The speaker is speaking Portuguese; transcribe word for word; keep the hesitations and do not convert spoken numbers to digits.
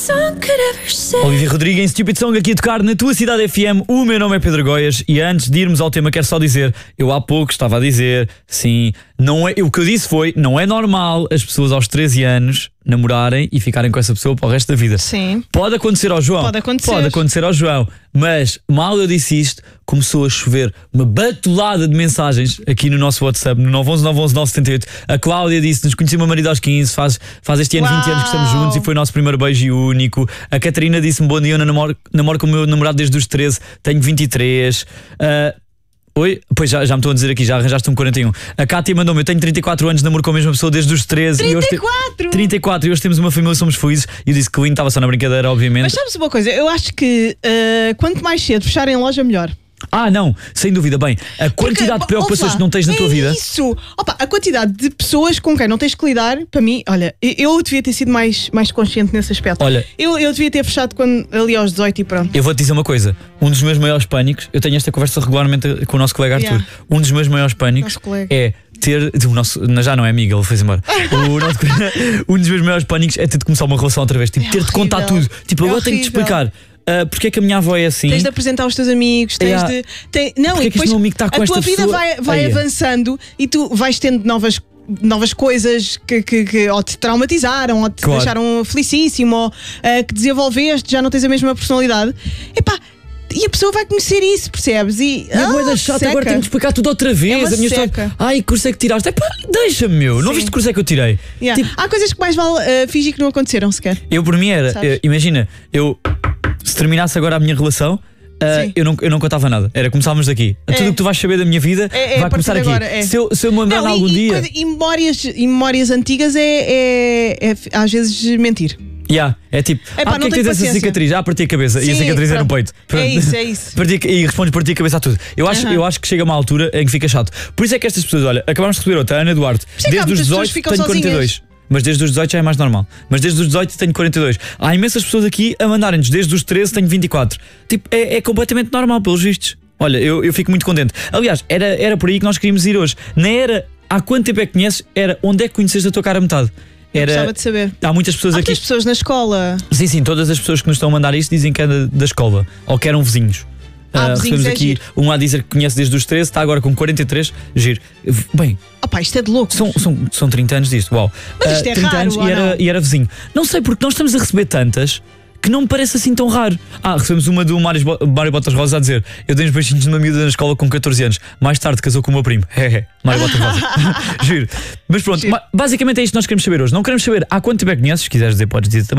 Olivia Rodrigo em Stupid Song aqui a tocar na tua cidade F M. O meu nome é Pedro Goias e antes de irmos ao tema quero só dizer, eu há pouco estava a dizer, sim, não é, o que eu disse foi, não é normal as pessoas aos treze anos namorarem e ficarem com essa pessoa para o resto da vida. Sim. Pode acontecer ao João. Pode acontecer. Pode acontecer ao João. Mas mal eu disse isto, começou a chover uma batulada de mensagens aqui no nosso WhatsApp, no nove um um nove um um nove sete oito. A Cláudia disse-nos: conheci o meu marido aos quinze, faz, faz este ano vinte anos que estamos juntos e foi o nosso primeiro beijo e único. A Catarina disse-me: bom dia, eu namoro, namoro com o meu namorado desde os treze, tenho vinte e três. Uh, Oi? Pois já, já me estão a dizer aqui, já arranjaste um quarenta e um. A Cátia mandou-me: eu tenho trinta e quatro anos, namoro com a mesma pessoa desde os treze. trinta e quatro? E hoje te... trinta e quatro e hoje temos uma família, somos felizes. E eu disse que o lindo estava só na brincadeira, obviamente. Mas sabes uma coisa? Eu acho que uh, quanto mais cedo fecharem loja, melhor. Ah, não, sem dúvida. Bem, a quantidade Porque, de preocupações opa, que não tens na é tua vida. Isso! Opa, a quantidade de pessoas com quem não tens que lidar, para mim, olha, eu devia ter sido mais, mais consciente nesse aspecto. Olha, eu, eu devia ter fechado quando, ali aos dezoito e pronto. Eu vou-te dizer uma coisa: um dos meus maiores pânicos, eu tenho esta conversa regularmente com o nosso colega Arthur. Yeah. Um dos meus maiores pânicos é ter. O nosso, já não é amigo, ele foi-se embora. O nosso, um dos meus maiores pânicos é ter de começar uma relação outra vez. Tipo, É ter de contar horrível. tudo. Tipo, É agora tenho de te horrível. explicar. Uh, porque é que a minha avó é assim? Tens de apresentar aos teus amigos, tens Yeah. de. Tem, não, Porque e é que este depois meu amigo está com a esta tua vida pessoa? vai, vai Aí é. avançando e tu vais tendo novas. Novas coisas que, que, que ou te traumatizaram, ou te Claro. deixaram felicíssimo, ou uh, que desenvolveste, já não tens a mesma personalidade. Epá, e a pessoa vai conhecer isso, percebes? E É ah, bué chata, seca. agora tenho de explicar tudo outra vez. É uma a minha seca. história. Ai, que curso é que tiraste? Epá, deixa-me, meu. Não Sim. viste que curso é que eu tirei? Yeah. Tipo, Há coisas que mais vale uh, fingir que não aconteceram sequer. eu por mim era, Sabes? eh, imagina, eu se terminasse agora a minha relação, uh, Sim. eu, não, eu não contava nada. Era começávamos daqui. É. Tudo o que tu vais saber da minha vida É, é, vai a partir começar de aqui. agora, é. Se, eu, se eu me lembrar Não, algum e, dia. E, coisa- e memórias, e memórias antigas é, é, é às vezes mentir. Yeah, é tipo, Epá, ah, não porque é que tenho tens essa paciência. cicatriz? Ah, parti a cabeça. e a Sim, cicatriz era no pronto. peito. É isso, é isso. Parti, e respondes parti a cabeça a tudo. Eu acho, Aham. eu acho que chega uma altura em que fica chato. Por isso é que estas pessoas, olha, acabamos de receber outra, a Ana Duarte. isso é que há Desde os muitas pessoas dezoito que ficam tenho quarenta e dois. sozinhas. Mas desde os dezoito já é mais normal. Mas desde os dezoito tenho quarenta e dois. Há imensas pessoas aqui a mandarem-nos desde os treze tenho vinte e quatro. Tipo, é, é completamente normal, pelos vistos. Olha, eu, eu fico muito contente. Aliás, era, era por aí que nós queríamos ir hoje. Nem era há quanto tempo é que conheces, era onde é que conheces a tua cara a metade. Era, Gostava de saber. há muitas pessoas Há aqui. muitas pessoas na escola. Sim, sim, todas as pessoas que nos estão a mandar isto dizem que é da, da escola ou que eram vizinhos. Ah, Ah, vizinhos recebemos é aqui giro. um a dizer que conhece desde os treze, está agora com quarenta e três. Giro. Bem, Opá, isto é de louco. são, são, são trinta anos disto. Uau. Mas isto Ah, é trinta raro, anos ou e era, não? e era vizinho. Não sei porque nós estamos a receber tantas que não me parece assim tão raro. Ah, recebemos uma do Mário, Bo- Mário Botas Rosa a dizer: eu dei uns beijinhos numa miúda na escola com catorze anos. Mais tarde casou com o meu primo. Hehe, Mário Botas Rosa. Giro. Mas pronto, Giro. ma- basicamente é isto que nós queremos saber hoje. Não queremos saber há quanto tempo é que conheces. Se quiseres dizer, podes dizer também.